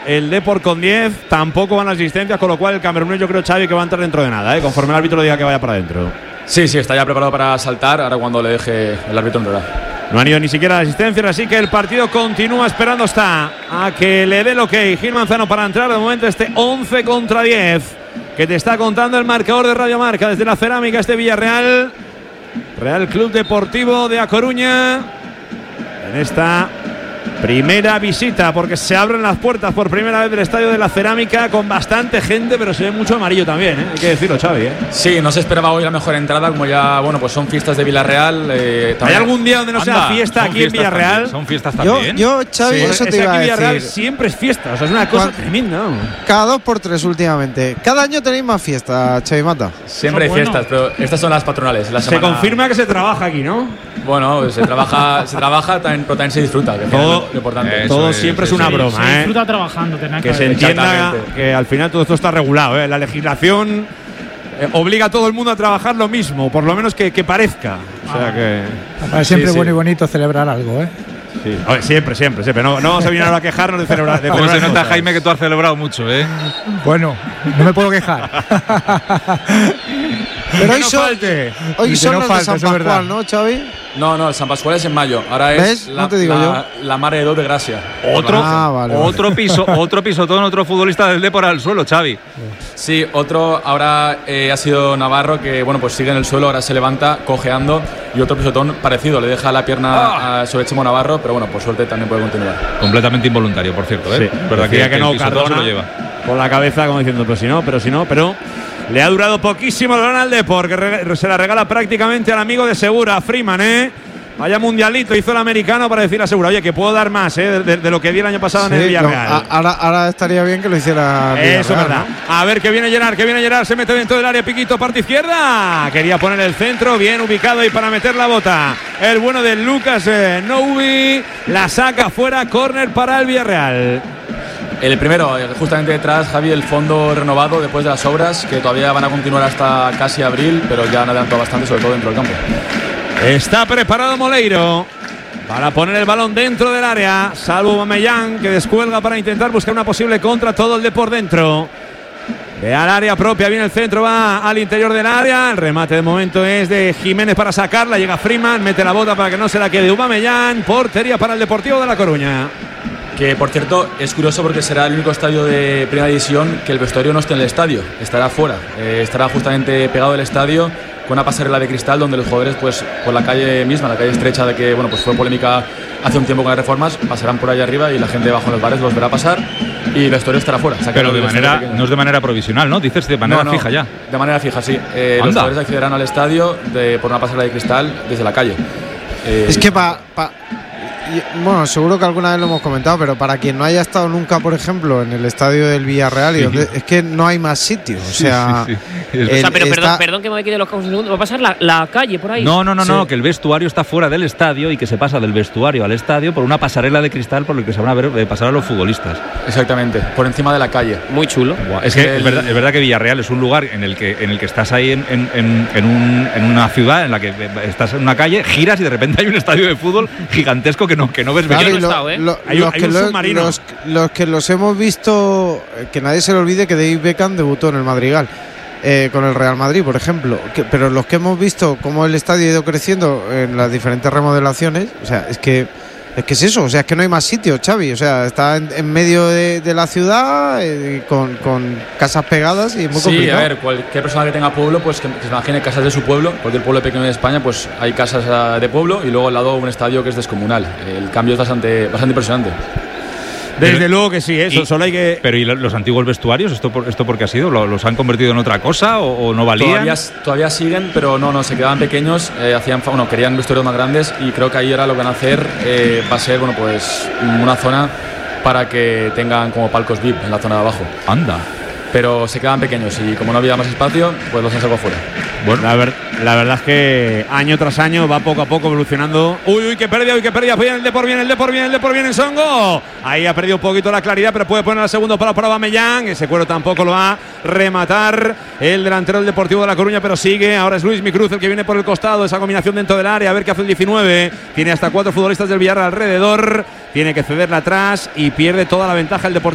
el Depor con 10, tampoco van las asistencias, con lo cual el camerunés yo creo, Xavi, que va a entrar dentro de nada, conforme el árbitro diga que vaya para adentro. Sí, está ya preparado para saltar, ahora cuando le deje el árbitro entrar. No han ido ni siquiera las asistencias, así que el partido continúa esperando a que le dé el ok Gil Manzano para entrar. De momento este 11 contra 10 que te está contando el marcador de Radio Marca desde la cerámica este Villarreal. Real Club Deportivo de A Coruña en esta primera visita, porque se abren las puertas por primera vez del estadio de la cerámica con bastante gente, pero se ve mucho amarillo también, hay que decirlo, Xavi. Sí, no se esperaba hoy la mejor entrada, como ya, bueno, pues son fiestas de Villarreal. ¿Hay algún día donde no sea fiesta aquí en Villarreal? También, son fiestas también. Yo Xavi, eso te iba a decir. Villarreal siempre es fiesta, o sea, es una cosa tremenda. Cada 2 por 3 últimamente. Cada año tenéis más fiestas, Xavi Mata. Siempre hay fiestas, pero estas son las patronales. Se confirma que se trabaja aquí, ¿no? Bueno, se trabaja, pero también se disfruta. Que todo lo importante. Todo siempre es una broma. Se disfruta trabajando. Que se entienda que al final todo esto está regulado. La legislación obliga a todo el mundo a trabajar lo mismo, por lo menos que parezca. O sea que siempre bueno y bonito celebrar algo, Sí. A ver, siempre. No vamos a venir ahora a quejarnos de celebrar. Como se nota, Jaime, que tú has celebrado mucho, Bueno, no me puedo quejar. Pero hoy son los de San Pascual, ¿no, Xavi? No, el San Pascual es en mayo. Ahora es la Mare de Déu de Gracia. Otro pisotón, otro futbolista del Depor al suelo, Xavi. Sí, otro ahora ha sido Navarro, que bueno, pues sigue en el suelo, ahora se levanta cojeando, y otro pisotón parecido, le deja la pierna sobre Chimo Navarro, pero bueno, por suerte también puede continuar. Completamente involuntario, por cierto, Sí, verdad que no, el pisotón Cardona se lo lleva con la cabeza como diciendo, pero le ha durado poquísimo el balón al Depor, que se la regala prácticamente al amigo de Segura, Freeman, Vaya mundialito hizo el americano para decirle a Segura, oye, que puedo dar más de lo que di el año pasado en el Villarreal. Ahora estaría bien que lo hiciera Villarreal. Eso es verdad, ¿no? A ver, que viene Gerard, se mete dentro del área, Piquito, parte izquierda. Quería poner el centro, bien ubicado ahí para meter la bota. El bueno de Lucas Noubi, la saca fuera, córner para el Villarreal. El primero, justamente detrás, Javi, el fondo renovado después de las obras, que todavía van a continuar hasta casi abril, pero ya han adelantado bastante, sobre todo dentro del campo. Está preparado Moleiro para poner el balón dentro del área, salvo Aubameyang, que descuelga para intentar buscar una posible contra, todo el de por dentro. Ve al área propia, viene el centro, va al interior del área, el remate de momento es de Jiménez para sacarla, llega Freeman, mete la bota para que no se la quede Aubameyang, portería para el Deportivo de La Coruña. Que por cierto es curioso porque será el único estadio de primera división que el vestuario no esté en el estadio, estará fuera, estará justamente pegado al estadio con una pasarela de cristal donde los jugadores, pues por la calle misma, la calle estrecha de que bueno, pues fue polémica hace un tiempo con las reformas, pasarán por allá arriba y la gente debajo en los bares los verá pasar y el vestuario estará fuera. Pero no es de manera provisional, ¿no? Dices de manera fija ya. De manera fija, sí. Los jugadores accederán al estadio por una pasarela de cristal desde la calle. Es que bueno, seguro que alguna vez lo hemos comentado, pero para quien no haya estado nunca, por ejemplo, en el estadio del Villarreal, es que no hay más sitios. O sea, perdón que me quede los causos un segundo. ¿Va a pasar la calle por ahí? No, que el vestuario está fuera del estadio y que se pasa del vestuario al estadio por una pasarela de cristal por el que se van a ver pasar a los futbolistas. Exactamente, por encima de la calle. Muy chulo. Es verdad que Villarreal es un lugar en el que estás ahí en una ciudad en la que estás en una calle, giras y de repente hay un estadio de fútbol gigantesco que no ves venir. Los que los hemos visto, que nadie se le olvide que David Beckham debutó en el Madrigal con el Real Madrid, por ejemplo, pero los que hemos visto cómo el estadio ha ido creciendo en las diferentes remodelaciones, o sea, es que es eso, o sea, es que no hay más sitio, Xavi, o sea, está en medio de la ciudad con casas pegadas y es muy complicado. Sí, a ver, cualquier persona que tenga pueblo, pues que se imagine casas de su pueblo, cualquier pueblo pequeño de España, pues hay casas de pueblo y luego al lado un estadio que es descomunal. El cambio es bastante impresionante. Desde luego que sí, eso solo hay que. Pero ¿y los antiguos vestuarios? ¿Esto por qué ha sido? ¿Los han convertido en otra cosa o no valían? Todavía siguen, pero no, se quedaban pequeños, querían vestuarios más grandes y creo que ahí ahora lo que van a hacer va a ser, bueno, pues una zona para que tengan como palcos VIP en la zona de abajo. Anda. Pero se quedaban pequeños y como no había más espacio, pues los han sacado fuera. Bueno, la verdad es que año tras año va poco a poco evolucionando. Uy, qué pérdida. Viene el Depor, viene Songo. Ahí ha perdido un poquito la claridad, pero puede poner el segundo para Aubameyang. Ese cuero tampoco lo va a rematar el delantero del Deportivo de La Coruña, pero sigue. Ahora es Luis Micruz el que viene por el costado. Esa combinación dentro del área, a ver qué hace el 19. Tiene hasta 4 futbolistas del Villarreal alrededor. Tiene que cederla atrás y pierde toda la ventaja el Deportivo.